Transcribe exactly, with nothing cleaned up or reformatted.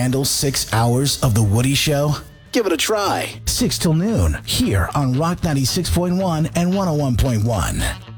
handle six hours of The Woody Show? Give it a try. six till noon, here on Rock ninety-six point one and one oh one point one.